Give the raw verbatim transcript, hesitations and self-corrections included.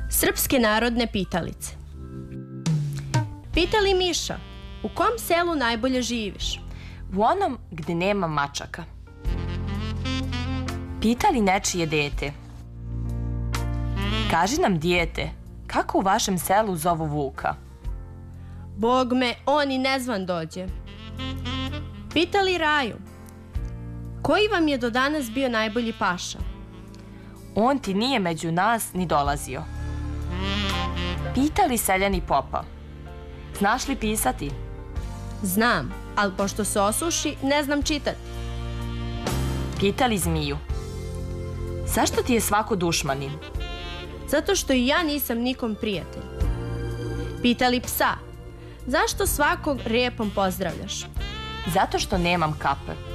Srpske narodne pitalice. Pitali Miša, u kom selu najbolje živiš? U onom gde nema mačaka. Pitali nečije dete. Kaži nam, dijete, kako u vašem selu zovu Vuka? Bog me, on i nezvan dođe. Pitali Raju, koji vam je do danas bio najbolji paša? On ti nije među nas ni dolazio. Pitali seljani popa, znaš li pisati? Znam, ali pošto se osuši, ne znam čitati. Pitali zmiju, zašto ti je svako dušmanin? Zato što i ja nisam nikom prijatelj. Pitali psa, zašto svakog repom pozdravljaš? Zato što nemam kape.